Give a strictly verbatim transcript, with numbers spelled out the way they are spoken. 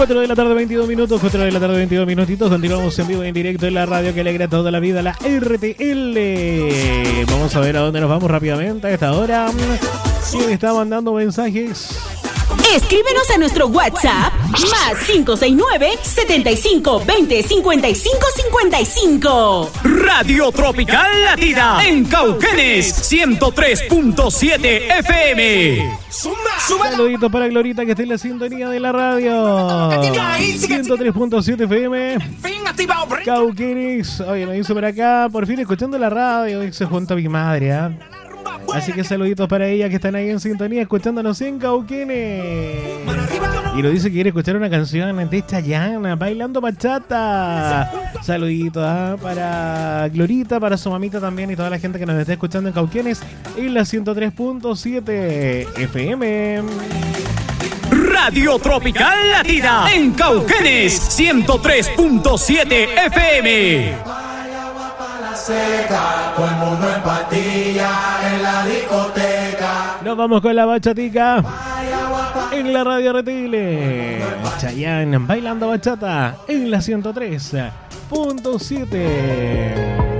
cuatro de la tarde, veintidós minutos, cuatro de la tarde, veintidós minutitos. Continuamos en vivo, en directo en la radio que alegra toda la vida, la R T L. Vamos a ver a dónde nos vamos rápidamente a esta hora. ¿Quién está mandando mensajes? Escríbenos a nuestro WhatsApp más cinco seis nueve, setenta y cinco, veinte, cincuenta y cinco, cincuenta y cinco. Radio Tropical Latina en Cauquenes ciento tres punto siete F M. Saluditos para Glorita que está en la sintonía de la radio. ciento tres punto siete F M. Cauquenes. Oye, nos dice por acá, por fin escuchando la radio, dice junto a mi madre, ¿eh? Así que saluditos para ella que están ahí en sintonía escuchándonos en Cauquenes. Y nos dice que quiere escuchar una canción de Chayanne, Bailando Bachata. Saluditos ¿eh? para Glorita, para su mamita también y toda la gente que nos está escuchando en Cauquenes en la ciento tres punto siete F M. Radio Tropical Latina en Cauquenes ciento tres punto siete F M. Seca, todo el mundo en patilla en la discoteca. Nos vamos con la bachatica en la radio R T L. Chayanne Bailando Bachata en la ciento tres punto siete.